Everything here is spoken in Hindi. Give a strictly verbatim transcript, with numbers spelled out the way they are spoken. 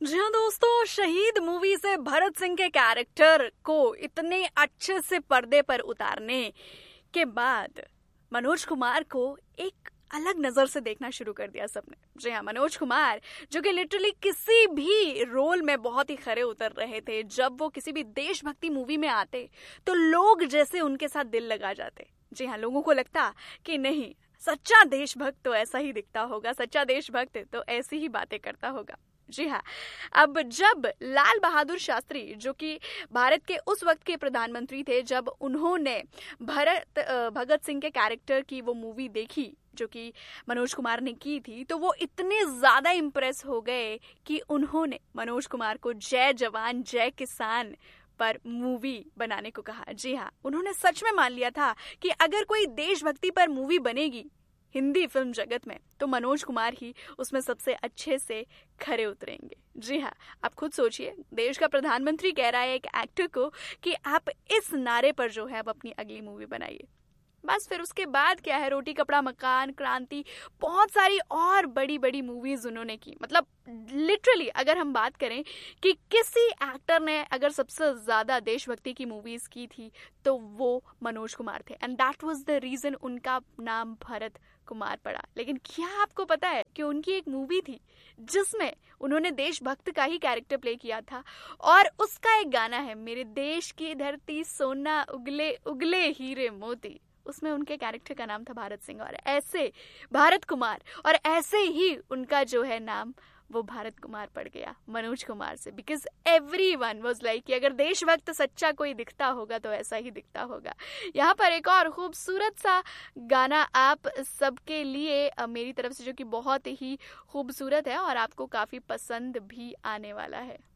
जी हाँ दोस्तों, शहीद मूवी से भरत सिंह के कैरेक्टर को इतने अच्छे से पर्दे पर उतारने के बाद मनोज कुमार को एक अलग नजर से देखना शुरू कर दिया सबने। जी हाँ, मनोज कुमार जो कि लिटरली किसी भी रोल में बहुत ही खरे उतर रहे थे। जब वो किसी भी देशभक्ति मूवी में आते तो लोग जैसे उनके साथ दिल लगा जाते। जी हाँ, लोगों को लगता कि नहीं, सच्चा देशभक्त तो ऐसा ही दिखता होगा, सच्चा देशभक्त तो ऐसी ही बातें करता होगा। जी हाँ, अब जब लाल बहादुर शास्त्री जो कि भारत के उस वक्त के प्रधानमंत्री थे, जब उन्होंने भरत भगत सिंह के कैरेक्टर की वो मूवी देखी जो कि मनोज कुमार ने की थी, तो वो इतने ज़्यादा इम्प्रेस हो गए कि उन्होंने मनोज कुमार को जय जवान जय किसान पर मूवी बनाने को कहा। जी हाँ, उन्होंने सच में मान लिया था कि अगर कोई देशभक्ति पर मूवी बनेगी हिंदी फिल्म जगत में तो मनोज कुमार ही उसमें सबसे अच्छे से खरे उतरेंगे। जी हाँ, आप खुद सोचिए, देश का प्रधानमंत्री कह रहा है एक एक्टर को कि आप इस नारे पर जो है अब अपनी अगली मूवी बनाइए। बस फिर उसके बाद क्या है, रोटी कपड़ा मकान, क्रांति, बहुत सारी और बड़ी बड़ी मूवीज उन्होंने की। मतलब लिटरली अगर हम बात करें कि किसी एक्टर ने अगर सबसे ज्यादा देशभक्ति की मूवीज की थी तो वो मनोज कुमार थे, and that was the reason उनका नाम भरत कुमार पड़ा। लेकिन क्या आपको पता है कि उनकी एक मूवी थी जिसमें उन्होंने देशभक्त का ही कैरेक्टर प्ले किया था, और उसका एक गाना है, मेरे देश की धरती सोना उगले उगले हीरे मोती। उसमें उनके कैरेक्टर का नाम था भारत सिंह, और ऐसे भारत कुमार, और ऐसे ही उनका जो है नाम वो भारत कुमार पड़ गया मनोज कुमार से, because every one was like कि अगर देशभक्त सच्चा कोई दिखता होगा तो ऐसा ही दिखता होगा। यहाँ पर एक और खूबसूरत सा गाना आप सबके लिए मेरी तरफ से, जो कि बहुत ही खूबसूरत है और आपको काफी पसंद भी आने वाला है।